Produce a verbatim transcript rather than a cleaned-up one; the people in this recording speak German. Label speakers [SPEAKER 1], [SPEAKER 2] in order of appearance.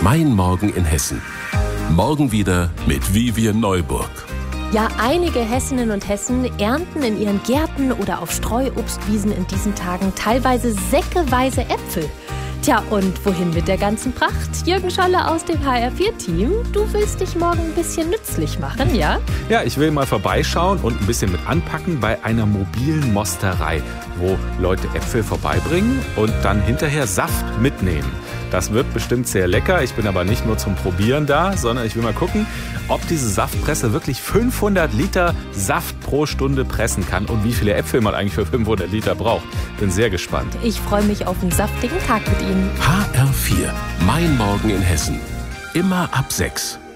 [SPEAKER 1] Mein Morgen in Hessen. Morgen wieder mit Vivian Neuburg.
[SPEAKER 2] Ja, einige Hessinnen und Hessen ernten in ihren Gärten oder auf Streuobstwiesen in diesen Tagen teilweise säckeweise Äpfel. Tja, und wohin mit der ganzen Pracht? Jürgen Scholle aus dem H R vier Team. Du willst dich morgen ein bisschen nützlich machen, ja?
[SPEAKER 3] Ja, ich will mal vorbeischauen und ein bisschen mit anpacken bei einer mobilen Mosterei, wo Leute Äpfel vorbeibringen und dann hinterher Saft mitnehmen. Das wird bestimmt sehr lecker. Ich bin aber nicht nur zum Probieren da, sondern ich will mal gucken, ob diese Saftpresse wirklich fünfhundert Liter Saft pro Stunde pressen kann und wie viele Äpfel man eigentlich für fünfhundert Liter braucht. Bin sehr gespannt.
[SPEAKER 2] Ich freue mich auf einen saftigen Tag mit Ihnen.
[SPEAKER 1] H R vier. Mein Morgen in Hessen. Immer ab sechs.